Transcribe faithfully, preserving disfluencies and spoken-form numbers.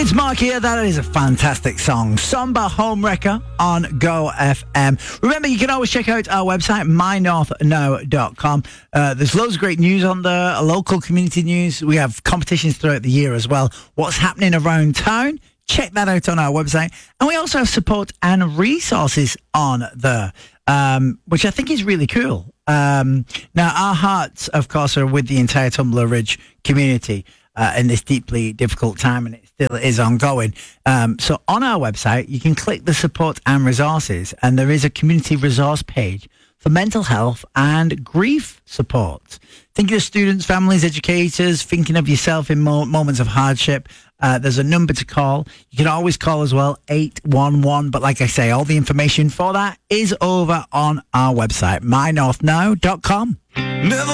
It's Mark here. That is a fantastic song. Somber Homewrecker on Go F M. Remember, you can always check out our website, my north know dot com. Uh, there's loads of great news on there, local community news. We have competitions throughout the year as well. What's happening around town? Check that out on our website. And we also have support and resources on there, um, which I think is really cool. Um, now, our hearts, of course, are with the entire Tumbler Ridge community uh, in this deeply difficult time, and it still is ongoing. Um, so on our website, you can click the support and resources, and there is a community resource page for mental health and grief support. Thinking of students, families, educators, thinking of yourself in mo- moments of hardship. Uh, there's a number to call. You can always call as well, eight one one. But like I say, all the information for that is over on our website, my north know dot com. Never